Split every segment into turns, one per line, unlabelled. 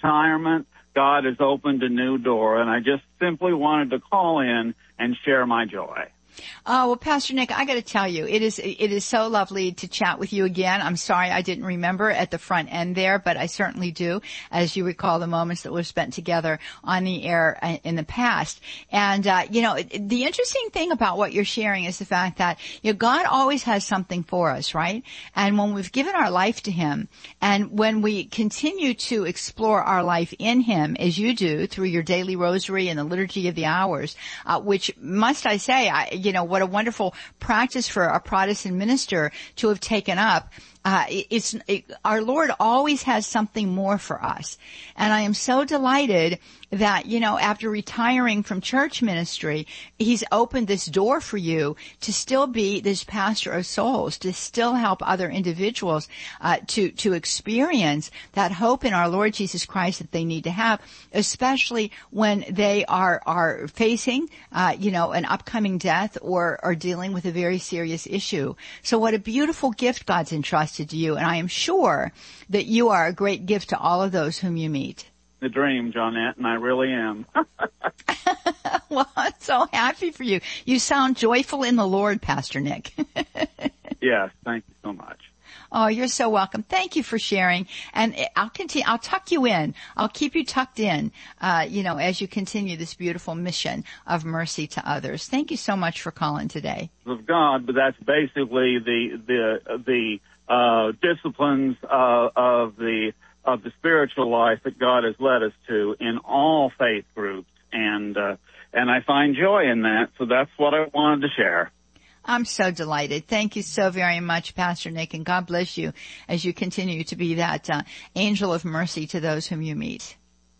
retirement, God has opened a new door, and I just simply wanted to call in and share my joy.
Oh, well, Pastor Nick, I got to tell you, it is so lovely to chat with you again. I'm sorry I didn't remember at the front end there, but I certainly do, as you recall the moments that were spent together on the air in the past. And, the interesting thing about what you're sharing is the fact that, God always has something for us, right? And when we've given our life to Him, and when we continue to explore our life in Him, as you do through your daily rosary and the liturgy of the hours, which must I say, what a wonderful practice for a Protestant minister to have taken up. Our Lord always has something more for us. And I am so delighted that, after retiring from church ministry, He's opened this door for you to still be this pastor of souls, to still help other individuals, to experience that hope in our Lord Jesus Christ that they need to have, especially when they are facing, an upcoming death or are dealing with a very serious issue. So what a beautiful gift God's entrusted to you, and I am sure that you are a great gift to all of those whom you meet.
The dream, Johnette, and I really am.
Well, I'm so happy for you. You sound joyful in the Lord, Pastor Nick.
Yes, thank you so much.
Oh, you're so welcome. Thank you for sharing. And I'll continue. I'll tuck you in. I'll keep you tucked in, as you continue this beautiful mission of mercy to others. Thank you so much for calling today.
Of God, but that's basically the disciplines of the spiritual life that God has led us to in all faith groups, and I find joy in that. So that's what I wanted to share.
I'm so delighted. Thank you so very much, Pastor Nick, and God bless you as you continue to be that angel of mercy to those whom you meet.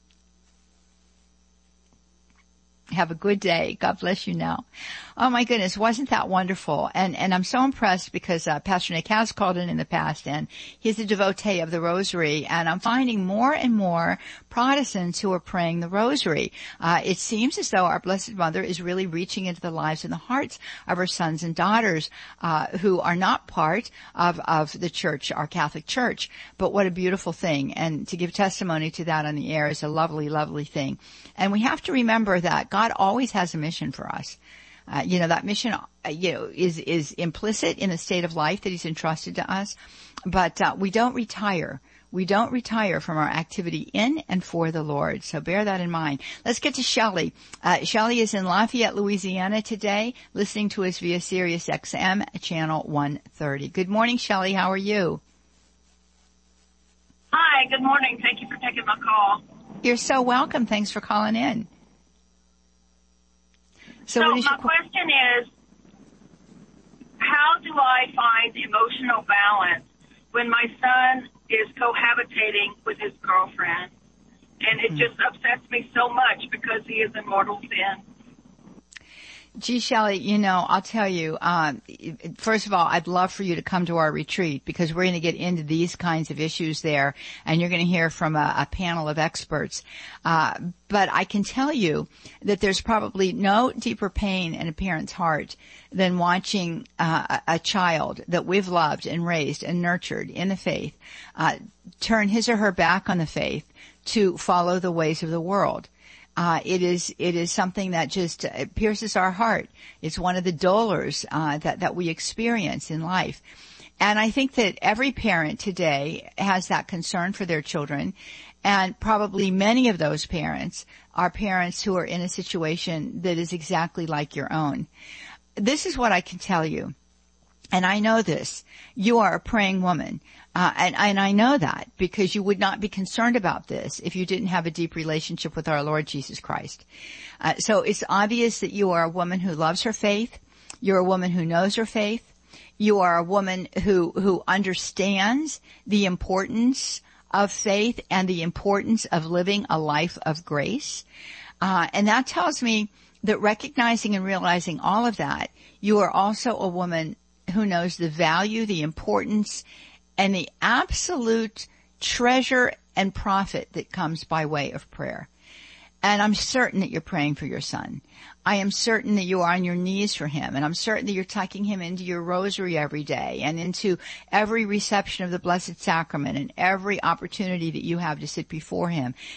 Have a good day. God bless you now. Oh my goodness, wasn't that wonderful? And I'm so impressed because Pastor Nick has called in the past, and he's a devotee of the Rosary, and I'm finding more and more Protestants who are praying the Rosary. It seems as though our Blessed Mother is really reaching into the lives and the hearts of her sons and daughters who are not part of the Church, our Catholic Church. But what a beautiful thing. And to give testimony to that on the air is a lovely, lovely thing. And we have to remember that God always has a mission for us. That mission, is implicit in the state of life that He's entrusted to us. But we don't retire. We don't retire from our activity in and for the Lord. So bear that in mind. Let's get to Shelley. Shelley is in Lafayette, Louisiana today, listening to us via Sirius XM channel 130. Good morning, Shelley. How are you?
Hi, good morning. Thank you for taking my call.
You're so welcome. Thanks for calling in. So
my question is, how do I find emotional balance when my son is cohabitating with his girlfriend? And it just upsets me so much because he is in mortal sin.
Gee, Shelley, I'll tell you, first of all, I'd love for you to come to our retreat because we're going to get into these kinds of issues there, and you're going to hear from a panel of experts. But I can tell you that there's probably no deeper pain in a parent's heart than watching a child that we've loved and raised and nurtured in the faith turn his or her back on the faith to follow the ways of the world. It is something that just pierces our heart. It's one of the dolors that we experience in life. And I think that every parent today has that concern for their children, and probably many of those parents are parents who are in a situation that is exactly like your own. This is what I can tell you. And I know this. You are a praying woman. And I know that because you would not be concerned about this if you didn't have a deep relationship with our Lord Jesus Christ. So it's obvious that you are a woman who loves her faith. You're a woman who knows her faith. You are a woman who understands the importance of faith and the importance of living a life of grace. And that tells me that recognizing and realizing all of that, you are also a woman who knows the value, the importance, and the absolute treasure and profit that comes by way of prayer. And I'm certain that you're praying for your son. I am certain that you are on your knees for him. And I'm certain that you're tucking him into your rosary every day and into every reception of the Blessed Sacrament and every opportunity that you have to sit before him